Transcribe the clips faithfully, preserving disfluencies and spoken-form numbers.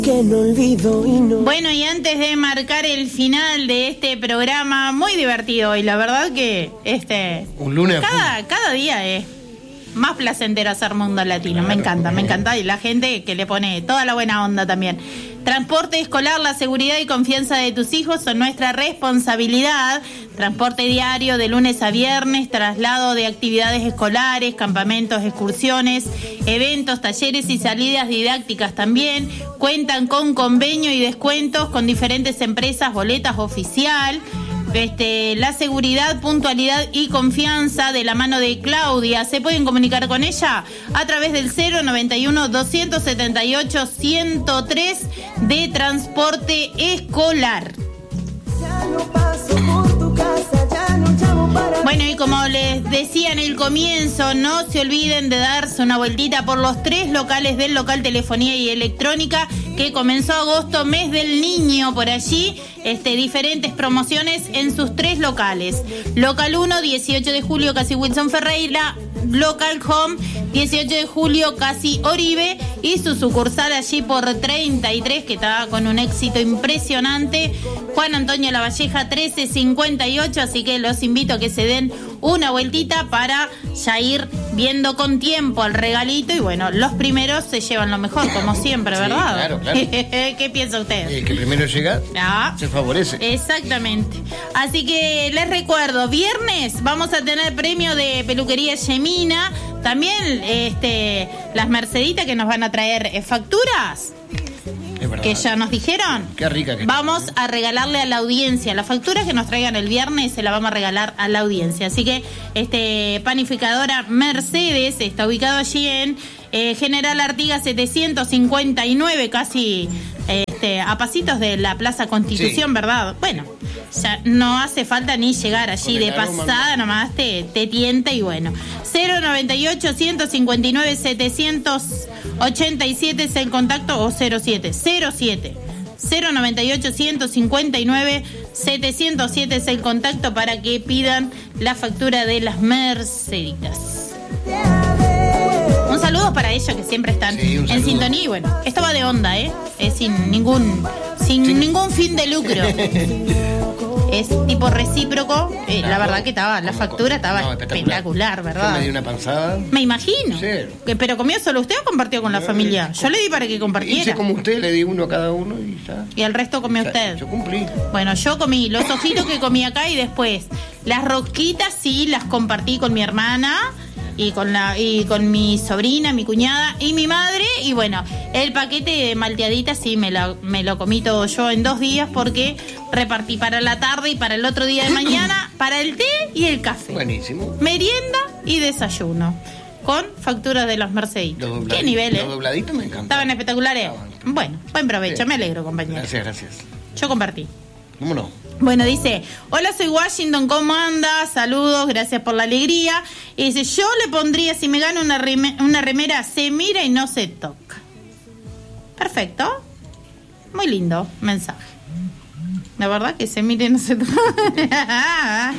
Que no olvido y no... Bueno, y antes de marcar el final de este programa, muy divertido hoy, la verdad que este un lunes cada, cada día es más placentero hacer Mundo Latino. Claro, me encanta, me encanta, y la gente que le pone toda la buena onda también. Transporte escolar, la seguridad y confianza de tus hijos son nuestra responsabilidad. Transporte diario de lunes a viernes, traslado de actividades escolares, campamentos, excursiones, eventos, talleres y salidas didácticas también. Cuentan con convenio y descuentos con diferentes empresas, boletas oficial. Este, la seguridad, puntualidad y confianza de la mano de Claudia. Se pueden comunicar con ella a través del cero noventa y uno, doscientos setenta y ocho, ciento tres de transporte escolar. Bueno, y como les decía en el comienzo, no se olviden de darse una vueltita por los tres locales del local Telefonía y Electrónica, que comenzó agosto, mes del niño, por allí, este, diferentes promociones en sus tres locales. Local uno, dieciocho de julio, casi Wilson Ferreira. Local Home, dieciocho de julio, casi Oribe, y su sucursal allí por treinta y tres, que estaba con un éxito impresionante, Juan Antonio Lavalleja trece cincuenta y ocho, así que los invito a que se den una vueltita para ya ir viendo con tiempo el regalito, y bueno, los primeros se llevan lo mejor, como siempre, ¿verdad? Sí, claro, claro. ¿Qué piensa usted? El que primero llega ah, se favorece. Exactamente. Así que les recuerdo, viernes vamos a tener premio de Peluquería Yemina, también este las Merceditas que nos van a traer eh, facturas. Que ya nos dijeron. Qué rica que vamos está. a regalarle a la audiencia las facturas que nos traigan el viernes, se la vamos a regalar a la audiencia. Así que este panificadora Mercedes está ubicado allí en eh, General Artigas setecientos cincuenta y nueve, casi este, a pasitos de la Plaza Constitución, sí. ¿Verdad? Bueno, ya no hace falta ni llegar allí, de pasada nomás te, te tienta, y bueno. cero noventa y ocho, ciento cincuenta y nueve, setecientos ochenta y siete es el contacto, o cero siete, cero siete, cero noventa y ocho, ciento cincuenta y nueve, setecientos siete es el contacto para que pidan la factura de las Merceditas. Un saludo para ellos que siempre están sí, en sintonía, y bueno, esto va de onda, ¿eh? Es sin ningún, sin sí. ningún fin de lucro. Es tipo recíproco, eh, claro, la verdad que estaba, la factura estaba no, espectacular. espectacular, ¿verdad? Yo me di una panzada. Me imagino. Sí. Que, ¿pero comió solo usted o compartió con la familia? Yo le di para que compartiera. Hice como usted, le di uno a cada uno y ya. ¿Y el resto comió usted? Yo cumplí. Bueno, yo comí los ojitos que comí acá, y después las rosquitas sí las compartí con mi hermana y con la y con mi sobrina, mi cuñada y mi madre, y bueno, el paquete de malteaditas sí me lo, me lo comí todo yo en dos días, porque repartí para la tarde y para el otro día de mañana, para el té y el café. Buenísimo. Merienda y desayuno, con facturas de las Merceditas. ¿Qué nivel, eh? Los dobladitos me encantan. ¿Estaban espectaculares? Estaban. Bueno, buen provecho, sí. Me alegro, compañero. Gracias, gracias. Yo compartí. ¿Cómo no? Bueno, dice, hola, soy Washington, ¿cómo anda? Saludos, gracias por la alegría. Y dice, yo le pondría, si me gano una, rime, una remera, se mira y no se toca. Perfecto. Muy lindo mensaje. La verdad que se mira y no se toca.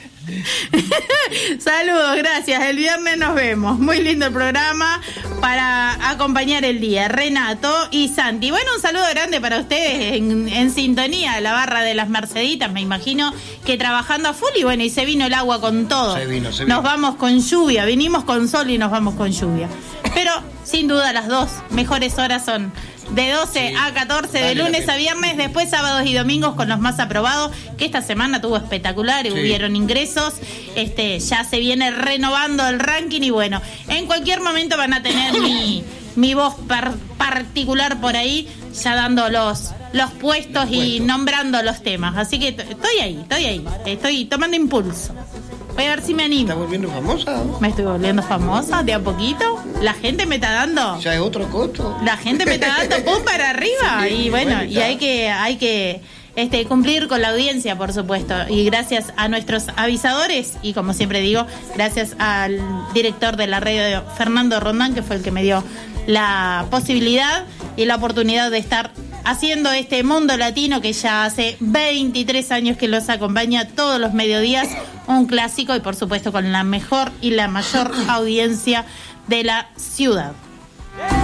Saludos, gracias. El viernes nos vemos. Muy lindo el programa para acompañar el día. Renato y Santi. Bueno, un saludo grande para ustedes en, en sintonía de la barra de las Merceditas. Me imagino que trabajando a full, y bueno, y se vino el agua con todo. Se vino, se vino. Nos vamos con lluvia. Vinimos con sol y nos vamos con lluvia. Pero sin duda las dos mejores horas son de doce sí, a catorce, vale, de lunes a viernes, después sábados y domingos con los más aprobados, que esta semana tuvo espectacular, y sí. hubieron ingresos, este ya se viene renovando el ranking, y bueno, en cualquier momento van a tener mi, mi voz par, particular por ahí, ya dando los, los puestos los y nombrando los temas, así que t- estoy ahí, estoy ahí, estoy tomando impulso. Voy a ver si me animo. ¿Estás volviendo famosa? Me estoy volviendo famosa de a poquito. La gente me está dando. Ya es otro costo. La gente me está dando pum para arriba. Sí, y bueno, bueno y hay que, hay que este, cumplir con la audiencia, por supuesto. Y gracias a nuestros avisadores, y como siempre digo, gracias al director de la radio, Fernando Rondán, que fue el que me dio la posibilidad y la oportunidad de estar haciendo este Mundo Latino, que ya hace veintitrés años que los acompaña todos los mediodías, un clásico, y por supuesto con la mejor y la mayor audiencia de la ciudad.